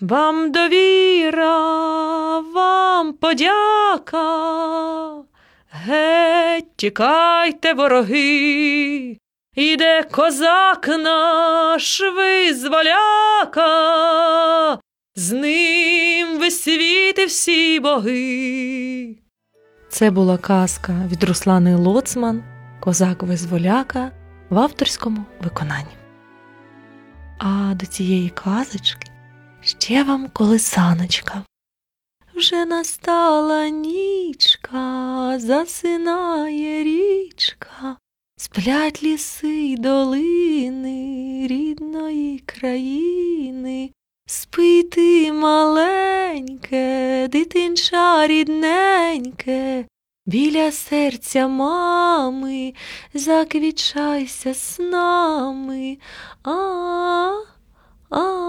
Вам довіра, вам подяка, геть тікайте, вороги, іде козак наш визволяка, з ним весь світ і всі боги. Це була казка від Руслани Лоцман «Козак-визволяка» в авторському виконанні. А до цієї казочки ще вам колисаночка. Вже настала нічка, засинає річка, сплять ліси й долини рідної країни. Спи ти, маленьке, дитинча рідненьке, біля серця мами, заквічайся снами. А